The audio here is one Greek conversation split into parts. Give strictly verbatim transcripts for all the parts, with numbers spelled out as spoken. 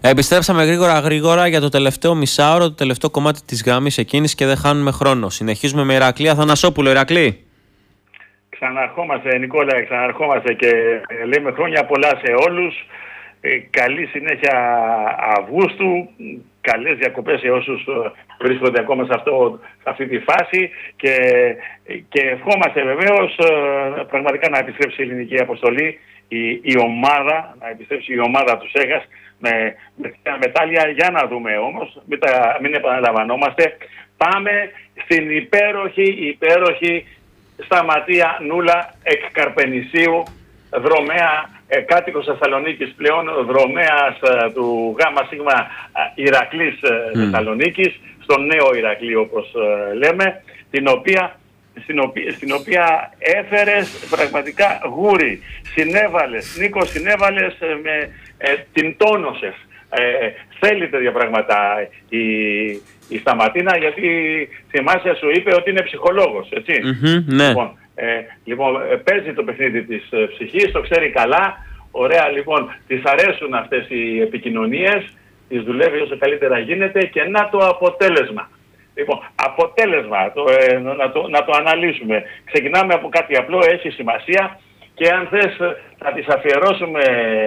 Επιστρέψαμε γρήγορα γρήγορα για το τελευταίο μισάωρο, το τελευταίο κομμάτι της γραμμής εκείνης και δεν χάνουμε χρόνο. Συνεχίζουμε με Ηρακλή Αθανασόπουλο. Ηρακλή. Ξαναρχόμαστε, Νικόλα, ξαναρχόμαστε και λέμε χρόνια πολλά σε όλους. Ε, καλή συνέχεια Αυγούστου, καλές διακοπές σε όσους βρίσκονται ακόμα σε, αυτό, σε αυτή τη φάση και, και ευχόμαστε βεβαίως πραγματικά να επιστρέψει η ελληνική αποστολή, η, η ομάδα, να επιστρέψει η ομάδα του ΣΕΓΑΣ με, με μετάλλια. Για να δούμε όμως, μην, τα, μην επαναλαμβανόμαστε, πάμε στην υπέροχη, υπέροχη Σταματία Νούλα εκ Καρπενησίου, δρομέα, ε, κάτοικος Θεσσαλονίκης πλέον, δρομέας ε, του γάμα σίγμα Ηρακλής ε, mm. Θεσσαλονίκης, στον νέο Ηρακλή όπως ε, λέμε, την οποία, στην, οποία, στην οποία έφερες πραγματικά γούρι, συνέβαλες, Νίκο, συνέβαλες ε, με ε, την τόνωσες. Ε, θέλει τέτοια πράγματα η, η Σταματίνα, γιατί θυμάσαι σου είπε ότι είναι ψυχολόγος, έτσι. Mm-hmm, ναι. Λοιπόν, ε, λοιπόν, παίζει το παιχνίδι της ε, ψυχής, το ξέρει καλά. Ωραία, λοιπόν, της αρέσουν αυτές οι επικοινωνίες, τις δουλεύει όσο καλύτερα γίνεται και να το αποτέλεσμα. Λοιπόν, αποτέλεσμα, το, ε, να, το, να το αναλύσουμε. Ξεκινάμε από κάτι απλό, έχει σημασία και αν θες θα τις αφιερώσουμε,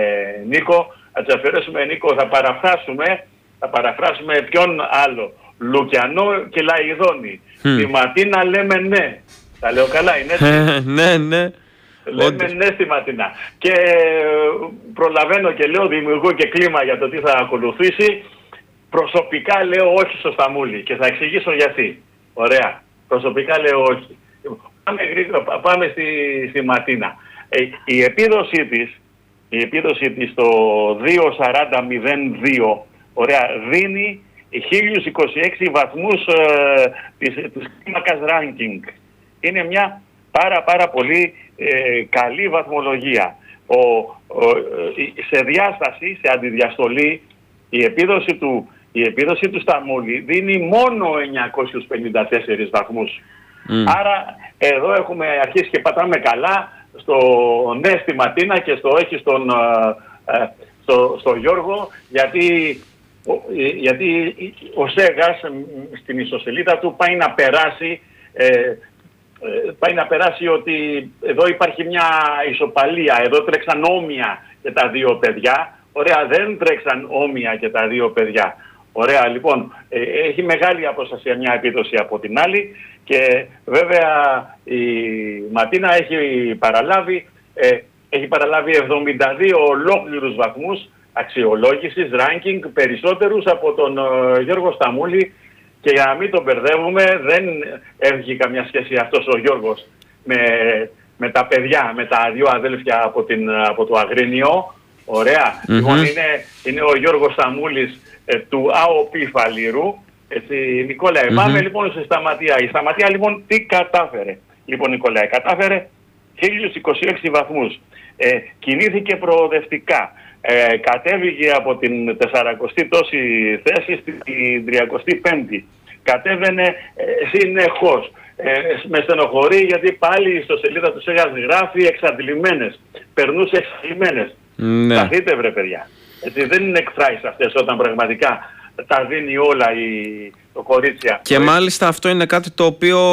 Νίκο, θα τις αφιερώσουμε, Νίκο, θα παραφράσουμε, θα παραφράσουμε ποιον άλλο. Λουκιανό και Λαϊδόνη. Mm. Στη Ματίνα λέμε ναι. Τα λέω καλά, είναι έτσι. Ναι, ναι. Λέμε Όντως. ναι στη Ματίνα. Και προλαβαίνω και λέω, δημιουργώ και κλίμα για το τι θα ακολουθήσει. Προσωπικά λέω όχι στο Σταμούλη και θα εξηγήσω γιατί. Ωραία. Προσωπικά λέω όχι. Πάμε, πάμε στη, στη Ματίνα. Ε, η επίδοσή της, η επίδοσή της στο δύο σαράντα μηδέν δύο, ωραία, δίνει χίλιους είκοσι έξι βαθμούς ε, της, της κλίμακας ranking. Είναι μια πάρα πάρα πολύ ε, καλή βαθμολογία. Ο, ο, σε διάσταση, σε αντιδιαστολή, η επίδοση του, η επίδοση του Σταμούλη δίνει μόνο εννιακόσιους πενήντα τέσσερις βαθμούς. Mm. Άρα εδώ έχουμε αρχίσει και πατάμε καλά στο ναι στη Ματίνα και στο όχι στον, ε, στο, στο Γιώργο, γιατί γιατί ο ΣΕΓΑΣ στην ιστοσελίδα του πάει να περάσει ε, πάει να περάσει ότι εδώ υπάρχει μια ισοπαλία, εδώ τρέξαν όμοια και τα δύο παιδιά. Ωραία, δεν τρέξαν όμοια και τα δύο παιδιά. Ωραία, λοιπόν, ε, έχει μεγάλη αποστασία μια επίδοση από την άλλη και βέβαια η Ματίνα έχει παραλάβει, ε, έχει παραλάβει εβδομήντα δύο ολόκληρους βαθμούς αξιολόγησης, ranking, περισσότερους από τον uh, Γιώργο Σταμούλη, και για να μην τον μπερδεύουμε, δεν έχει καμιά σχέση αυτός ο Γιώργος με, με τα παιδιά, με τα δύο αδέλφια από, την, από το Αγρίνιο. Ωραία. Mm-hmm. Λοιπόν, είναι, είναι ο Γιώργος Σταμούλης ε, του ΑΟΠ Φαλήρου. Έτσι, Νικόλαε, mm-hmm. πάμε λοιπόν στη Σταματία. Η Σταματία λοιπόν τι κατάφερε? Λοιπόν, Νικόλαε, κατάφερε χίλιους είκοσι έξι βαθμούς. Ε, κινήθηκε προοδευτικά. Ε, κατέβηκε από την τεσσαρακοστή τόση θέση στην τριακοστή πέμπτη. Κατέβαινε ε, συνεχώς. Ε, με στενοχωρεί γιατί πάλι στο σελίδα του ΣΕΓΑΣ γράφει εξαντλημένες. Περνούσε εξαντλημένες. Ναι. Καθείτε βρε παιδιά. Έτσι, δεν είναι εκφράσεις αυτές όταν πραγματικά τα δίνει όλα η, το κορίτσια. Και μάλιστα αυτό είναι κάτι το οποίο